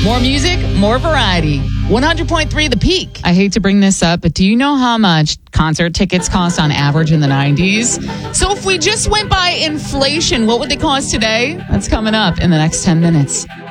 More music, more variety. 100.3 The Peak. I hate to bring this up, but do you know how much concert tickets cost on average in the 90s? So if we just went by inflation, what would they cost today? That's coming up in the next 10 minutes.